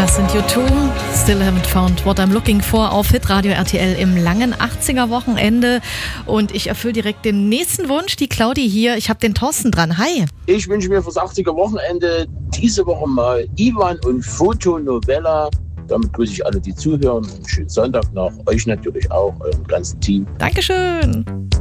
Das sind U2, Still Haven't Found What I'm Looking For auf Hitradio RTL im langen 80er-Wochenende. Und ich erfülle direkt den nächsten Wunsch. Die Claudi hier, ich habe den Thorsten dran. Hi. Ich wünsche mir fürs 80er-Wochenende diese Woche mal Ivan und Fotonovella. Damit grüße ich alle, die zuhören. Einen schönen Sonntag noch. Euch natürlich auch, eurem ganzen Team. Dankeschön.